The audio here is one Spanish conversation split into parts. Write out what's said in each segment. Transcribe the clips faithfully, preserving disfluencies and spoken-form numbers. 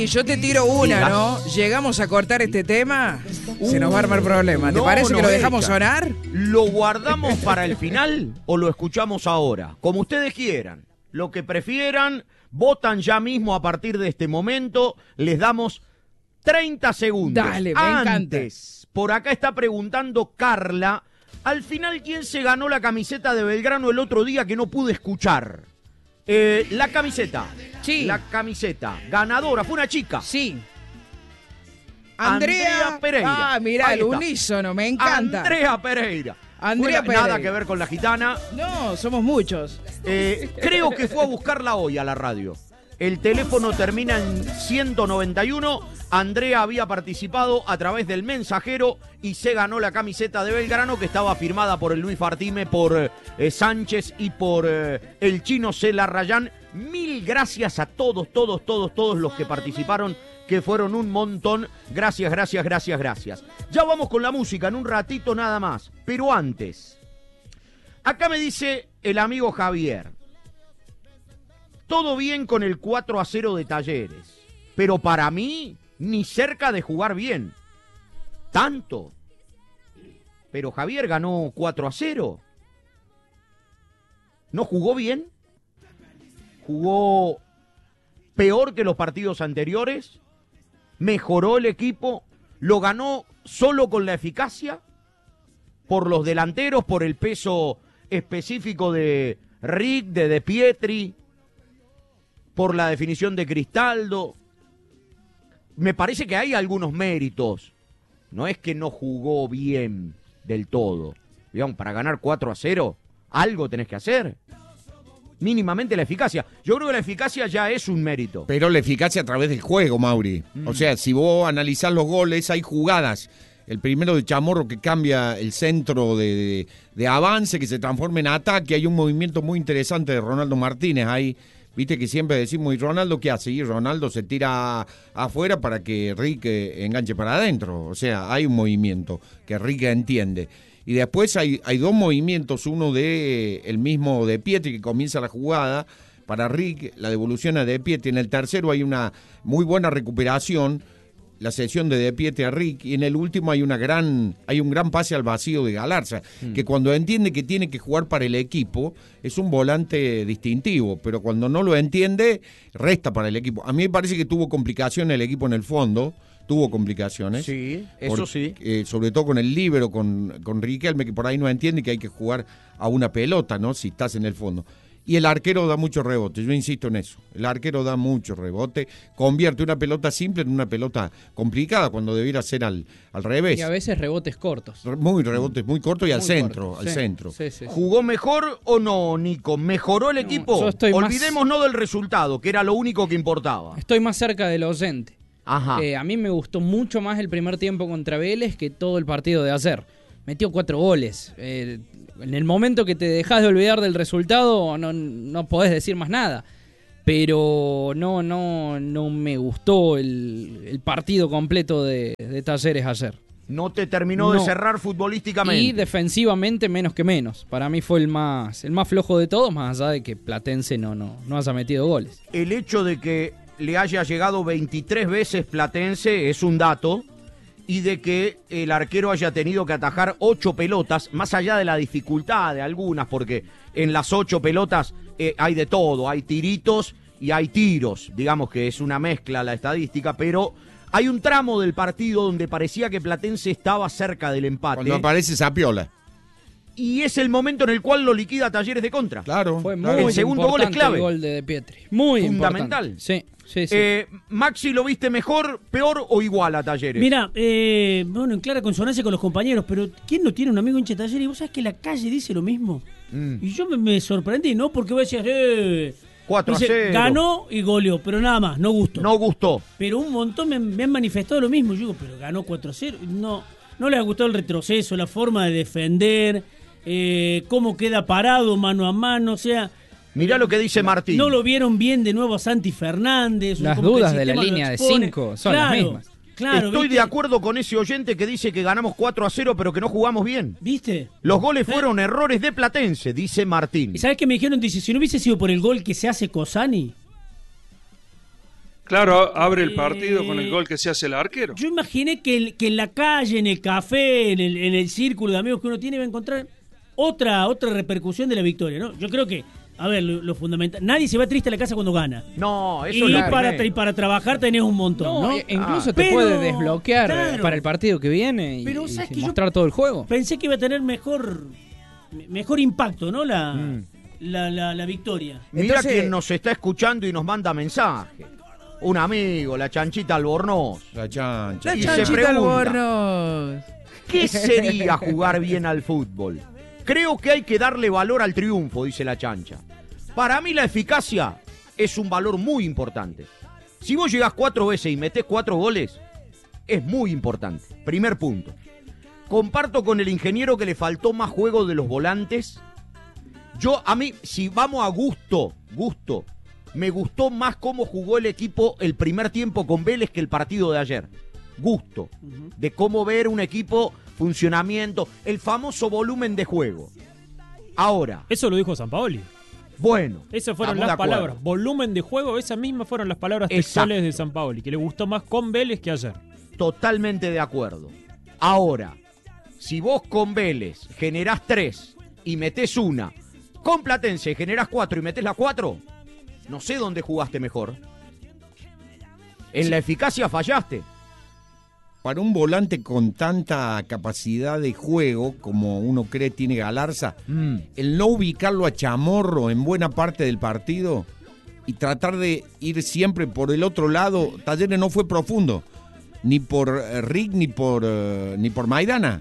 Mati, yo te tiro una, ¿no? Llegamos a cortar este tema, uh, se nos va a armar problema. ¿Te no, parece no que lo dejamos echa. sonar? ¿Lo guardamos para el final o lo escuchamos ahora? Como ustedes quieran. Lo que prefieran, votan ya mismo a partir de este momento. Les damos treinta segundos. Dale, me Antes, encanta. Por acá está preguntando Carla, al final, ¿quién se ganó la camiseta de Belgrano el otro día que no pude escuchar? Eh, la camiseta. Sí. La camiseta. Ganadora, fue una chica. Sí. Andrea, Andrea Pereira. Ah, mirá, el unísono, me encanta. Andrea Pereira. Andrea Fuera, Pereira. Nada que ver con la gitana. No, somos muchos. Eh, creo que fue a buscarla hoy a la radio. El teléfono termina en ciento noventa y uno. Andrea había participado a través del mensajero y se ganó la camiseta de Belgrano que estaba firmada por el Luis Fartime, por eh, Sánchez y por eh, el chino Celarrayán. Mil gracias a todos, todos, todos, todos los que participaron, que fueron un montón. Gracias, gracias, gracias, gracias. Ya vamos con la música en un ratito nada más. Pero antes, acá me dice el amigo Javier. Todo bien con el cuatro a cero de Talleres, pero para mí ni cerca de jugar bien. Tanto. Pero Javier ganó cuatro a cero. ¿No jugó bien? ¿Jugó peor que los partidos anteriores? ¿Mejoró el equipo? ¿Lo ganó solo con la eficacia? ¿Por los delanteros? ¿Por el peso específico de Rick, de De Pietri? ¿Por la definición de Cristaldo? Me parece que hay algunos méritos. No es que no jugó bien del todo. Digamos, para ganar cuatro a cero, algo tenés que hacer. Mínimamente la eficacia. Yo creo que la eficacia ya es un mérito. Pero la eficacia a través del juego, Mauri. Mm. O sea, si vos analizás los goles, hay jugadas. El primero de Chamorro que cambia el centro de, de, de avance, que se transforma en ataque. Hay un movimiento muy interesante de Ronaldo Martínez ahí. Viste que siempre decimos, ¿y Ronaldo qué hace? Y Ronaldo se tira afuera para que Rick enganche para adentro. O sea, hay un movimiento que Rick entiende. Y después hay, hay dos movimientos, uno de el mismo De Pietri que comienza la jugada para Rick, la devolución a De Pietri. En el tercero hay una muy buena recuperación, la cesión de De Pietri a Rick, y en el último hay una gran hay un gran pase al vacío de Galarza, mm. que cuando entiende que tiene que jugar para el equipo, es un volante distintivo, pero cuando no lo entiende, resta para el equipo. A mí me parece que tuvo complicaciones el equipo en el fondo, tuvo complicaciones. Sí, eso por, sí. Eh, sobre todo con el líbero, con, con Riquelme, que por ahí no entiende que hay que jugar a una pelota, ¿no? Si estás en el fondo. Y el arquero da mucho rebote, yo insisto en eso. El arquero da mucho rebote, convierte una pelota simple en una pelota complicada cuando debiera ser al, al revés. Y a veces rebotes cortos. Muy rebotes, muy cortos y muy al centro, corto. al sí, centro. Sí, sí, sí. ¿Jugó mejor o no, Nico? ¿Mejoró el equipo? No, Olvidémonos más... del resultado, que era lo único que importaba. Estoy más cerca del oyente. Ajá. Eh, a mí me gustó mucho más el primer tiempo contra Vélez que todo el partido de ayer. Metió cuatro goles. Eh, en el momento que te dejás de olvidar del resultado, no, no podés decir más nada. Pero no, no, no me gustó el, el partido completo de, de Talleres ayer. No te terminó no. de cerrar futbolísticamente. Y defensivamente menos que menos. Para mí fue el más, el más flojo de todos, más allá de que Platense no, no, no haya metido goles. El hecho de que le haya llegado veintitrés veces Platense es un dato. Y de que el arquero haya tenido que atajar ocho pelotas, más allá de la dificultad de algunas, porque en las ocho pelotas eh, hay de todo, hay tiritos y hay tiros, digamos que es una mezcla la estadística, pero hay un tramo del partido donde parecía que Platense estaba cerca del empate. Cuando aparece Zapiola. Y es el momento en el cual lo liquida Talleres de contra. Claro. Fue claro. muy El segundo gol es clave. El gol de De Pietri. Muy fundamental. Importante. Sí, sí, sí. Eh, Maxi, ¿lo viste mejor, peor o igual a Talleres? Mira, eh, bueno, en clara consonancia con los compañeros, pero ¿quién no tiene un amigo hincha de Talleres? Y vos sabés que la calle dice lo mismo. Mm. Y yo me, me sorprendí, ¿no? Porque vos decías, eh... cuatro a cero. Ganó y goleó, pero nada más, no gustó. No gustó. Pero un montón me, me han manifestado lo mismo. Yo digo, pero ganó cuatro a cero. No, no les ha gustado el retroceso, la forma de defender, eh, cómo queda parado mano a mano, o sea... Mirá lo que dice Martín. No lo vieron bien de nuevo a Santi Fernández. Las dudas de la línea de cinco son claro, las mismas. Claro, Estoy ¿viste? de acuerdo con ese oyente que dice que ganamos cuatro a cero, pero que no jugamos bien. ¿Viste? Los goles fueron errores de Platense, dice Martín. ¿Y sabes qué me dijeron? Dice, si no hubiese sido por el gol que se hace Cosani, Claro, abre el partido Eh, con el gol que se hace el arquero. Yo imaginé que, el- que en la calle, en el café, en el, en el círculo de amigos que uno tiene, va a encontrar otra, otra repercusión de la victoria, ¿no? Yo creo que, a ver, lo, lo fundamental, nadie se va triste a la casa cuando gana. No, eso Y es lo para, primero. y para trabajar tenés un montón, ¿no? No, e- incluso Ah. te Pero, puede desbloquear claro. para el partido que viene y, Pero, y ¿sabes que yo mostrar todo el juego. Pensé que iba a tener mejor mejor impacto, ¿no? La, Mm. la, la, la victoria. Mira Entonces- quién nos está escuchando y nos manda mensaje. Un amigo, la Chanchita Albornoz. La chancha. La Y se chanchita al pregunta. borno. ¿Qué sería jugar bien al fútbol? Creo que hay que darle valor al triunfo, dice la Chancha. Para mí la eficacia es un valor muy importante. Si vos llegás cuatro veces y metés cuatro goles, es muy importante. Primer punto. Comparto con el ingeniero que le faltó más juego de los volantes. Yo, a mí, si vamos a gusto, gusto, me gustó más cómo jugó el equipo el primer tiempo con Vélez que el partido de ayer. Gusto. De cómo ver un equipo, funcionamiento, el famoso volumen de juego. Ahora, Eso lo dijo Sampaoli. bueno. Esas fueron estamos las de acuerdo. palabras. Volumen de juego, esas mismas fueron las palabras Exacto. textuales de Sampaoli, que le gustó más con Vélez que ayer. Totalmente de acuerdo. Ahora, si vos con Vélez generás tres y metés una, con Platense generás cuatro y metés la cuatro, no sé dónde jugaste mejor. En la eficacia fallaste. Para un volante con tanta capacidad de juego como uno cree tiene Galarza, el no ubicarlo a Chamorro en buena parte del partido y tratar de ir siempre por el otro lado, Talleres no fue profundo, ni por eh, Rick ni por, eh, ni por Maidana.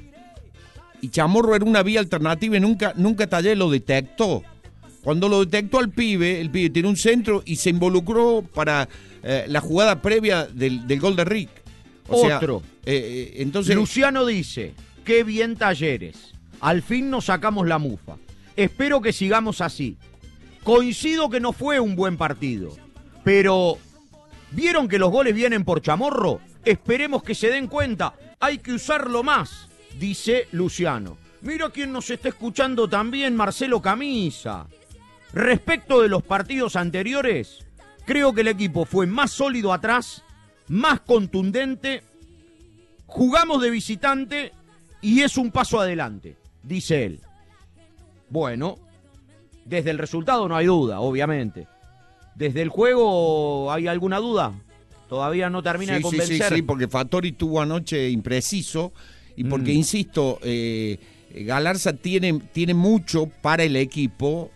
Y Chamorro era una vía alternativa y nunca, nunca Talleres lo detectó. Cuando lo detectó al pibe, el pibe tiene un centro y se involucró para eh, la jugada previa del, del gol de Rick. O sea, Otro. eh, eh, entonces, Luciano dice, qué bien Talleres. Al fin nos sacamos la mufa. Espero que sigamos así. Coincido que no fue un buen partido, pero ¿vieron que los goles vienen por Chamorro? Esperemos que se den cuenta. Hay que usarlo más, dice Luciano. Mira quién nos está escuchando también, Marcelo Camisa. Respecto de los partidos anteriores, creo que el equipo fue más sólido atrás, más contundente, jugamos de visitante y es un paso adelante, dice él. Bueno, desde el resultado no hay duda, obviamente. ¿Desde el juego hay alguna duda? Todavía no termina sí, de convencer. Sí, sí, sí, porque Fattori tuvo anoche impreciso y porque, Mm. insisto, eh, Galarza tiene, tiene mucho para el equipo.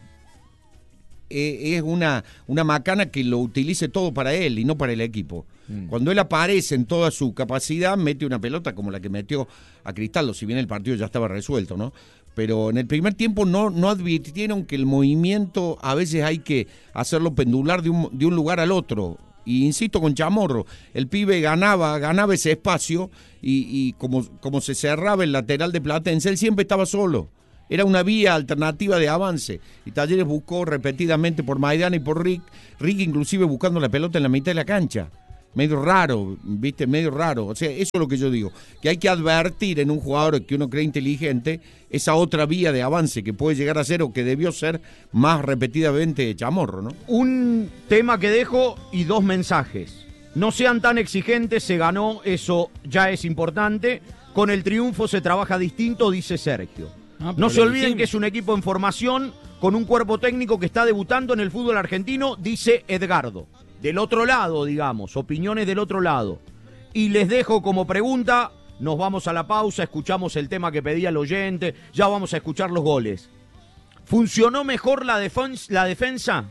Eh, es una, una macana que lo utilice todo para él y no para el equipo. Mm. Cuando él aparece en toda su capacidad, mete una pelota como la que metió a Cristaldo, si bien el partido ya estaba resuelto, ¿no? Pero en el primer tiempo no, no advirtieron que el movimiento a veces hay que hacerlo pendular de un, de un lugar al otro. Y insisto con Chamorro, el pibe ganaba, ganaba ese espacio y, y como, como se cerraba el lateral de Platense, él siempre estaba solo. Era una vía alternativa de avance. Y Talleres buscó repetidamente por Maidana y por Rick, Rick inclusive buscando la pelota en la mitad de la cancha. Medio raro, viste, medio raro. O sea, eso es lo que yo digo, que hay que advertir en un jugador que uno cree inteligente esa otra vía de avance que puede llegar a ser o que debió ser más repetidamente Chamorro, ¿no? Un tema que dejo y dos mensajes. No sean tan exigentes, se ganó, eso ya es importante. Con el triunfo se trabaja distinto, dice Sergio. Ah, pero No se lo olviden dijimos. que es un equipo en formación con un cuerpo técnico que está debutando en el fútbol argentino, dice Edgardo. Del otro lado, digamos, opiniones del otro lado. Y les dejo como pregunta, nos vamos a la pausa, escuchamos el tema que pedía el oyente, ya vamos a escuchar los goles. ¿Funcionó mejor la, defens- la defensa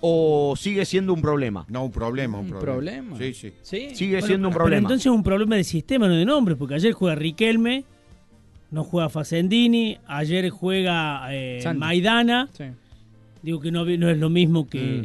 o sigue siendo un problema? No, un problema, un, Un problema. problema. Sí, sí. Sí. Sigue Bueno, siendo un pero problema. entonces es un problema de sistema, no de nombres, porque ayer juega Riquelme, no juega Facendini, ayer juega eh, Santi. Maidana. Sí. Digo que no, no es lo mismo que...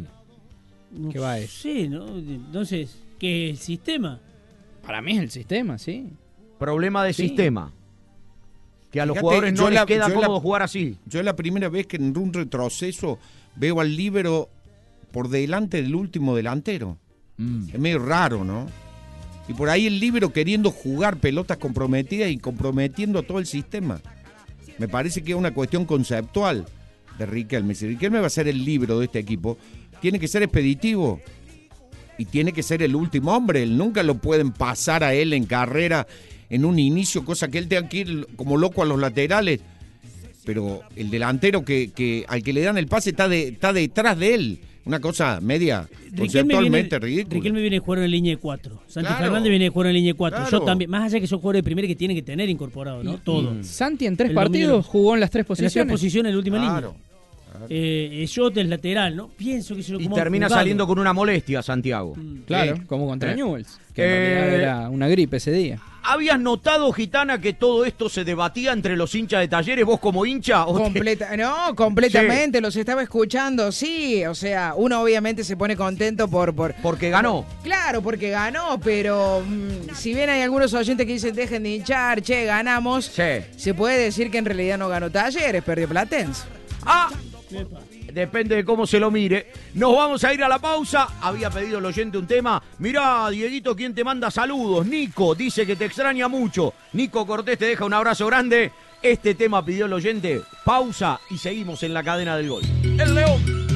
No Que va sé, ¿no? Entonces, ¿qué es el sistema? Para mí es el sistema, sí. Problema de Sí. sistema. Que a los Fíjate, jugadores no yo les la- queda yo la- cómodo jugar así. Yo es la primera vez que en un retroceso veo al líbero por delante del último delantero. Es medio raro, ¿no? Y por ahí el líbero queriendo jugar pelotas comprometidas y comprometiendo a todo el sistema. Me parece que es una cuestión conceptual de Riquelme. Si Riquelme va a ser el líbero de este equipo, tiene que ser expeditivo. y tiene que ser el último hombre. Él nunca lo pueden pasar a él en carrera, en un inicio, cosa que él tenga que ir como loco a los laterales. Pero el delantero que, que al que le dan el pase está, de, está detrás de él. Una cosa media, conceptualmente ridícula. Riquelme viene a jugar en línea de cuatro. Santi Claro. Fernández viene a jugar en línea de cuatro. Claro. Yo también, más allá que son jugadores de primera que tienen que tener incorporado, ¿no? Todo. Mm. Santi en tres El partidos dominio- jugó en las tres En las tres posiciones. posiciones en la última Claro. línea. Eh, Jota es lateral, ¿no? Pienso que se lo Y como termina jugado. saliendo con una molestia, Santiago. Claro, Sí. como contra Eh. Newell's, que en Eh. realidad era una gripe ese día. ¿Habías notado, Gitana, que todo esto se debatía entre los hinchas de Talleres? ¿Vos como hincha? ¿O te- Completa, no, completamente, los estaba escuchando, sí, o sea, uno obviamente se pone contento por... por Porque ganó. Claro, porque ganó, pero mm, si bien hay algunos oyentes que dicen dejen de hinchar, che, ganamos, Sí. se puede decir que en realidad no ganó Talleres, perdió Platense. Ah, Epa. depende de cómo se lo mire. Nos vamos a ir a la pausa. Había pedido el oyente un tema. Mirá, Dieguito, ¿quién te manda saludos? Nico, dice que te extraña mucho. Nico Cortés te deja un abrazo grande. Este tema pidió el oyente. Pausa y seguimos en la cadena del gol. El León.